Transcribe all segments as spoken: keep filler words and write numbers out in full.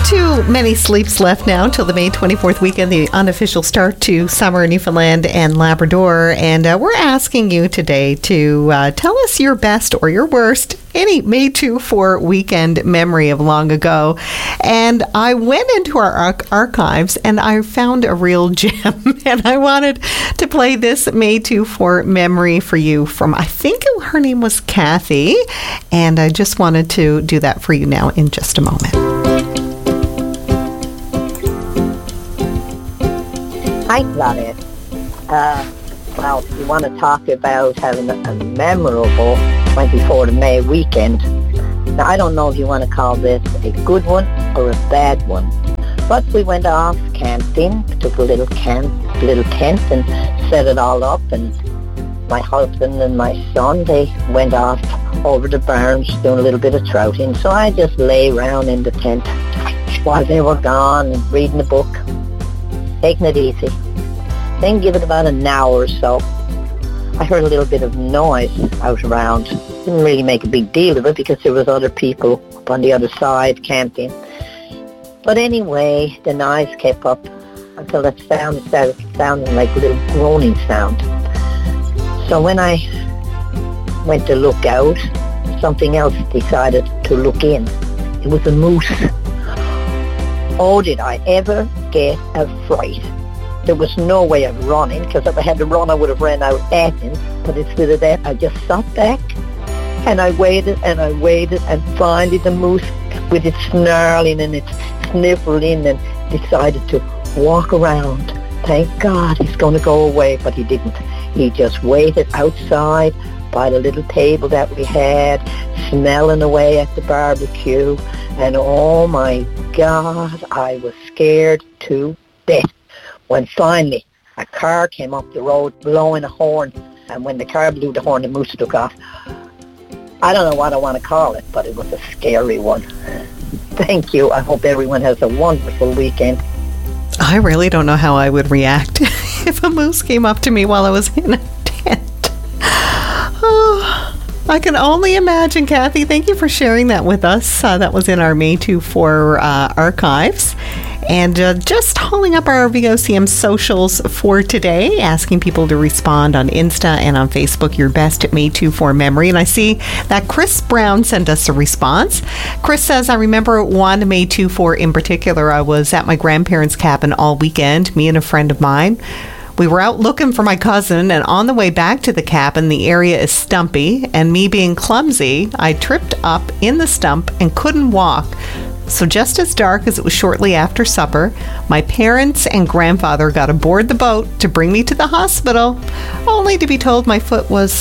too many sleeps left now until the May twenty-fourth weekend, the unofficial start to summer in Newfoundland and Labrador. And uh, we're asking you today to uh, tell us your best or your worst, any May twenty-fourth weekend memory of long ago. And I went into our arch- archives and I found a real gem. And I wanted to play this May twenty-fourth memory for you from, I think her name was Kathy. And I just wanted to do that for you now in just a moment. Hi, Claudette. Uh, well, you want to talk about having a, a memorable twenty-fourth of May weekend. Now, I don't know if you want to call this a good one or a bad one, but we went off camping, took a little camp, little tent and set it all up, and my husband and my son, they went off over the barns doing a little bit of trouting, so I just lay around in the tent while they were gone and reading a book, taking it easy. Then give it about an hour or so, I heard a little bit of noise out around. Didn't really make a big deal of it because there was other people up on the other side camping. But anyway, the noise kept up until that sound started sounding like a little groaning sound. So when I went to look out, something else decided to look in. It was a moose. Oh, did I ever get a fright. There was no way of running, because if I had to run, I would have ran out at him. But instead of that, I just sat back, and I waited, and I waited, and finally the moose, with its snarling and its sniffling, and decided to walk around. Thank God he's going to go away, but he didn't. He just waited outside by the little table that we had, smelling away at the barbecue, and oh my God, I was scared to death. When finally a car came up the road blowing a horn, and when the car blew the horn, the moose took off. I don't know what I want to call it, but it was a scary one. Thank you. I hope everyone has a wonderful weekend. I really don't know how I would react if a moose came up to me while I was in a tent. Oh, I can only imagine, Kathy. Thank you for sharing that with us. Uh, that was in our May twenty-fourth uh, archives. And uh, just hauling up our V O C M socials for today, asking people to respond on Insta and on Facebook, your best May twenty-fourth memory. And I see that Chris Brown sent us a response. Chris says, I remember one May twenty-fourth in particular. I was at my grandparents' cabin all weekend, me and a friend of mine. We were out looking for my cousin, and on the way back to the cabin, the area is stumpy, and me being clumsy, I tripped up in the stump and couldn't walk. So just as dark as it was shortly after supper, my parents and grandfather got aboard the boat to bring me to the hospital, only to be told my foot was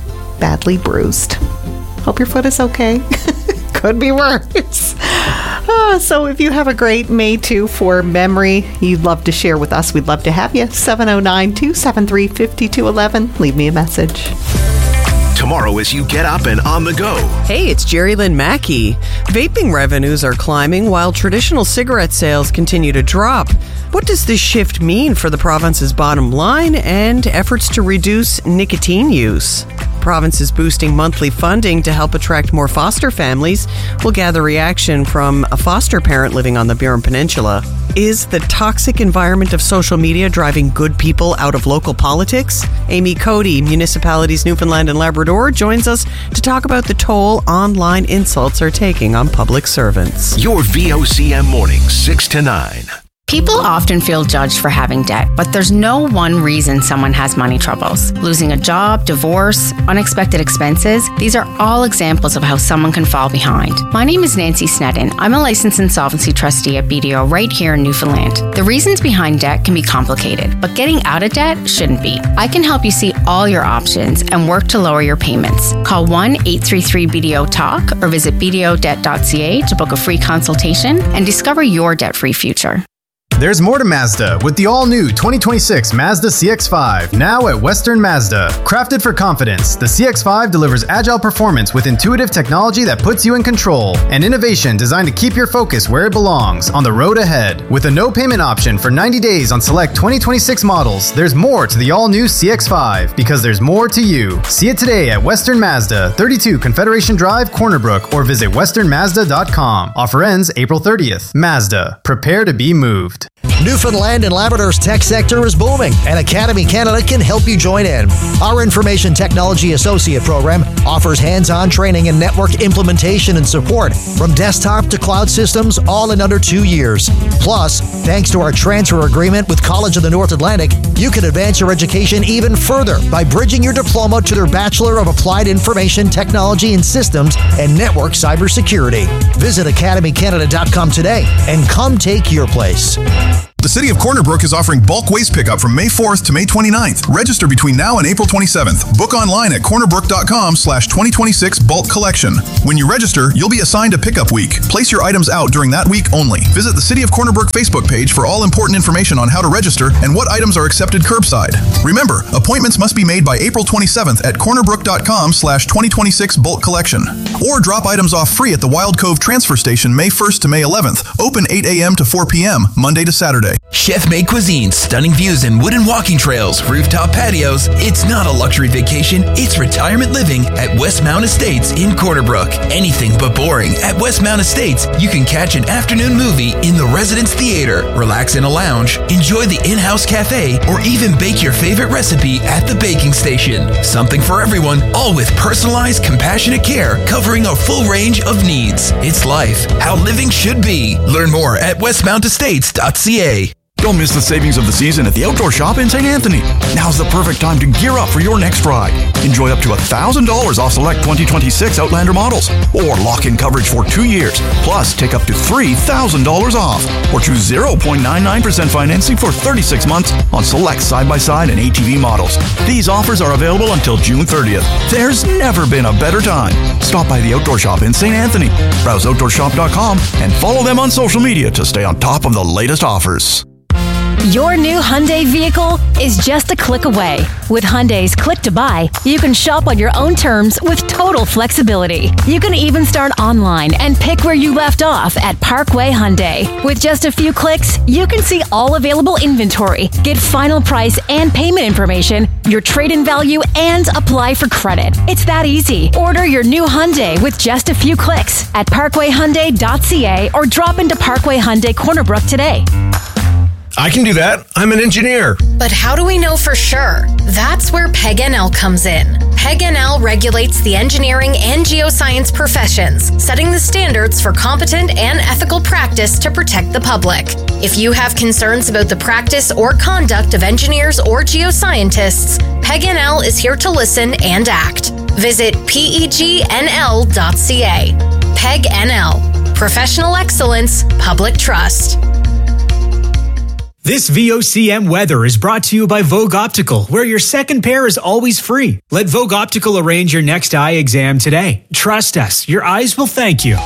badly bruised. Hope your foot is okay. Could be worse. Uh, so if you have a great May twenty-fourth memory you'd love to share with us, we'd love to have you. seven oh nine, two seven three, five two one one. Leave me a message. Tomorrow as you get up and on the go. Hey, it's Jerry Lynn Mackey. Vaping revenues are climbing while traditional cigarette sales continue to drop. What does this shift mean for the province's bottom line and efforts to reduce nicotine use? Province is boosting monthly funding to help attract more foster families. We'll gather reaction from a foster parent living on the Burin Peninsula. Is the toxic environment of social media driving good people out of local politics? Amy Cody, Municipalities Newfoundland and Labrador, joins us to talk about the toll online insults are taking on public servants. Your V O C M mornings, six to nine. People often feel judged for having debt, but there's no one reason someone has money troubles. Losing a job, divorce, unexpected expenses, these are all examples of how someone can fall behind. My name is Nancy Snedden. I'm a licensed insolvency trustee at B D O right here in Newfoundland. The reasons behind debt can be complicated, but getting out of debt shouldn't be. I can help you see all your options and work to lower your payments. Call one eight three three B D O talk or visit b d o debt dot c a to book a free consultation and discover your debt-free future. There's more to Mazda with the all-new twenty twenty-six Mazda C X five, now at Western Mazda. Crafted for confidence, the C X five delivers agile performance with intuitive technology that puts you in control, and innovation designed to keep your focus where it belongs, on the road ahead. With a no-payment option for ninety days on select twenty twenty-six models, there's more to the all-new C X five, because there's more to you. See it today at Western Mazda, thirty-two Confederation Drive, Corner Brook, or visit western mazda dot com. Offer ends April thirtieth. Mazda. Prepare to be moved. Newfoundland and Labrador's tech sector is booming, and Academy Canada can help you join in. Our Information Technology Associate program offers hands-on training in network implementation and support, from desktop to cloud systems, all in under two years. Plus, thanks to our transfer agreement with College of the North Atlantic, you can advance your education even further by bridging your diploma to their Bachelor of Applied Information Technology and Systems and Network Cybersecurity. Visit academy canada dot com today and come take your place. The City of Corner Brook is offering bulk waste pickup from May fourth to May twenty-ninth. Register between now and April twenty-seventh. Book online at corner brook dot com slash twenty twenty-six bulk collection. When you register, you'll be assigned a pickup week. Place your items out during that week only. Visit the City of Corner Brook Facebook page for all important information on how to register and what items are accepted curbside. Remember, appointments must be made by April twenty-seventh at corner brook dot com slash twenty twenty-six bulk collection. Or drop items off free at the Wild Cove Transfer Station May first to May eleventh. Open eight a.m. to four p.m. Monday to Saturday. Chef-made cuisine, stunning views and wooden walking trails, rooftop patios. It's not a luxury vacation, it's retirement living at Westmount Estates in Corner Brook. Anything but boring. At Westmount Estates, you can catch an afternoon movie in the Residence Theater, relax in a lounge, enjoy the in-house cafe, or even bake your favorite recipe at the baking station. Something for everyone, all with personalized, compassionate care covering a full range of needs. It's life, how living should be. Learn more at westmount estates dot c a. Don't miss the savings of the season at the Outdoor Shop in Saint Anthony. Now's the perfect time to gear up for your next ride. Enjoy up to one thousand dollars off select twenty twenty-six Outlander models, or lock in coverage for two years. Plus, take up to three thousand dollars off, or choose zero point nine nine percent financing for thirty-six months on select side-by-side and A T V models. These offers are available until June thirtieth. There's never been a better time. Stop by the Outdoor Shop in Saint Anthony. Browse outdoor shop dot com and follow them on social media to stay on top of the latest offers. Your new Hyundai vehicle is just a click away. With Hyundai's Click to Buy, you can shop on your own terms with total flexibility. You can even start online and pick where you left off at Parkway Hyundai. With just a few clicks, you can see all available inventory, get final price and payment information, your trade-in value, and apply for credit. It's that easy. Order your new Hyundai with just a few clicks at parkway hyundai dot c a or drop into Parkway Hyundai Corner Brook today. I can do that. I'm an engineer. But how do we know for sure? That's where P E G N L comes in. P E G N L regulates the engineering and geoscience professions, setting the standards for competent and ethical practice to protect the public. If you have concerns about the practice or conduct of engineers or geoscientists, P E G N L is here to listen and act. Visit P E G N L dot c a. P E G N L. Professional excellence, public trust. This V O C M weather is brought to you by Vogue Optical, where your second pair is always free. Let Vogue Optical arrange your next eye exam today. Trust us, your eyes will thank you.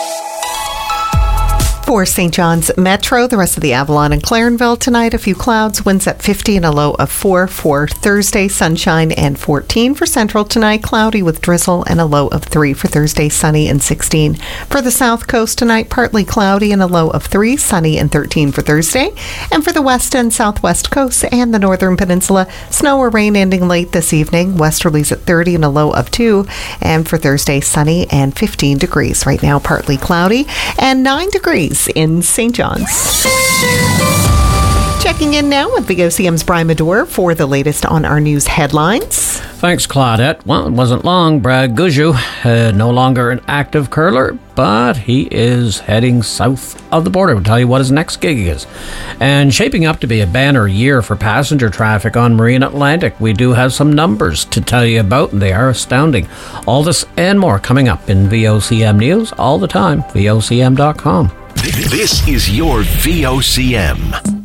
For Saint John's Metro, the rest of the Avalon and Clarenville tonight, a few clouds, winds at fifty and a low of four. For Thursday, sunshine and fourteen. For Central tonight, cloudy with drizzle and a low of three. For Thursday, sunny and sixteen. For the South Coast tonight, partly cloudy and a low of three, sunny and thirteen for Thursday. And for the West and Southwest Coast and the Northern Peninsula, snow or rain ending late this evening. Westerlies at thirty and a low of two. And for Thursday, sunny and fifteen degrees. Right now, partly cloudy and nine degrees in Saint John's. Checking in now with V O C M's Brian Medore for the latest on our news headlines. Thanks, Claudette. Well, it wasn't long. Brad Gushue, uh, no longer an active curler, but he is heading south of the border. We'll tell you what his next gig is. And shaping up to be a banner year for passenger traffic on Marine Atlantic. We do have some numbers to tell you about, and they are astounding. All this and more coming up in V O C M News all the time. V O C M dot com. This is your V O C M.